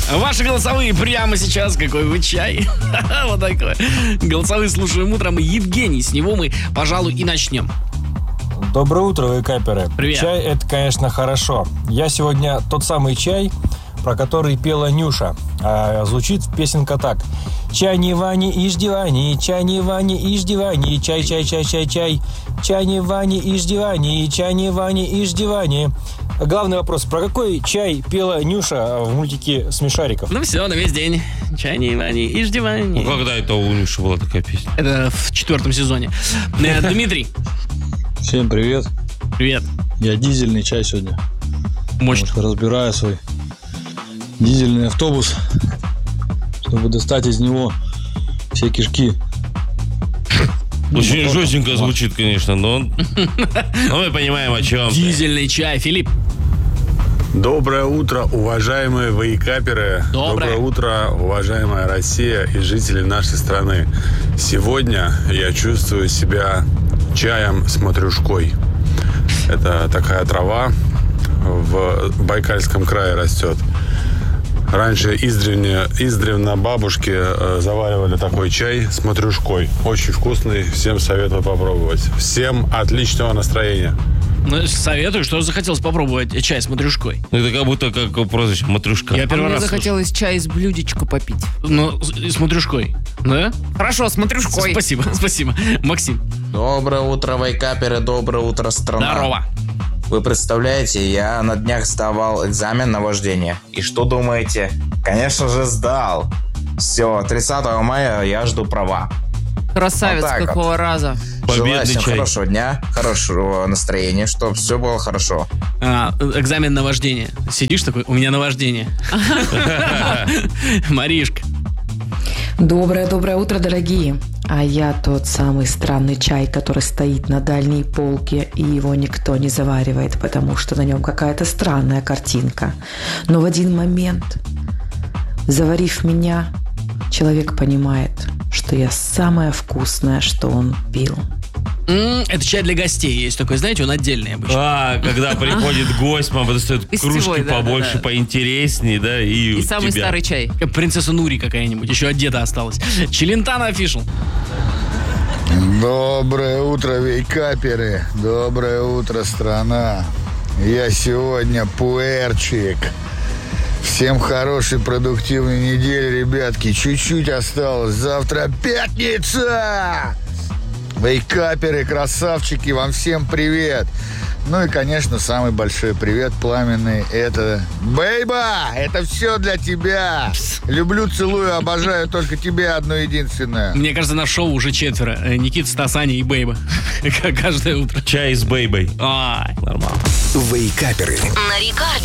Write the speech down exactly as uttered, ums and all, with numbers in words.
Ваши голосовые прямо сейчас. Какой вы чай. Вот такое. Голосовые слушаем утром. Евгений, с него мы, пожалуй, и начнем. Доброе утро, вейкаперы. Привет. Чай — это, конечно, хорошо. Я сегодня тот самый чай, про который пела Нюша. А звучит песенка так. Чай не Вани издевани, чай не Вани издевани, чай, чай, чай, чай, чай. Чай не Вани издевани, чай не Вани издевани. Главный вопрос, про какой чай пела Нюша в мультике «Смешариков»? Ну все, на весь день. Чай не Вани и ждевани. Ну, когда это у Нюши была такая песня? Это в четвертом сезоне. Э, Дмитрий. Всем привет. Привет. Я дизельный чай сегодня. Мощно. Немножко разбираю свой дизельный автобус, чтобы достать из него все кишки. Очень жестенько звучит, конечно, но, но мы понимаем, о чем. Дизельный чай. Филипп. Доброе утро, уважаемые вейкаперы. Доброе. Доброе утро, уважаемая Россия и жители нашей страны. Сегодня я чувствую себя чаем с матрюшкой. Это такая трава в Байкальском крае растет. Раньше издревле, издревно бабушки э, заваривали такой чай с матрюшкой. Очень вкусный, всем советую попробовать. Всем отличного настроения. Ну, советую, что захотелось попробовать чай с матрюшкой. Ну, это как будто как прозвище Матрюшка. Я А первый мне раз захотелось чай из блюдечку попить. слышу. Ну, с, с матрюшкой. Да? Хорошо, с матрюшкой. Спасибо, спасибо. Максим. Доброе утро, вейкаперы, доброе утро, страна. Здорово. Вы представляете, я на днях сдавал экзамен на вождение. И что думаете? Конечно же сдал. Все, тридцатого мая я жду права. Красавец, Вот так какого вот. раза. Желаю Победный всем чай. хорошего дня, хорошего настроения, чтобы все было хорошо. А, экзамен на вождение. Сидишь такой, у меня наваждение. Маришка. Доброе-доброе утро, дорогие. А я тот самый странный чай, который стоит на дальней полке, и его никто не заваривает, потому что на нем какая-то странная картинка. Но в один момент, заварив меня, человек понимает, что я самое вкусное, что он пил. М, Это чай для гостей есть такой, знаете, он отдельный обычно. А, когда приходит гость, мама достает Гостевой, кружки да, побольше, да, да. поинтереснее, да, и, И у самый тебя. старый чай. Как принцесса Нури какая-нибудь, еще от деда осталась. Челентано офишл. Доброе утро, вейкаперы. Доброе утро, страна. Я сегодня пуэрчик. Всем хорошей, продуктивной недели, ребятки. Чуть-чуть осталось. Завтра пятница! Вейкаперы, красавчики, вам всем привет. Ну и, конечно, самый большой привет пламенный — это Бейба! Это все для тебя. Люблю, целую, обожаю только тебя одну единственную. Мне кажется, на шоу уже четверо. Э, Никита, Стас, Аня и Бейба. Каждое утро. Чай с бейбой. Ай. Нормально. Вейкаперы. На Рекорде.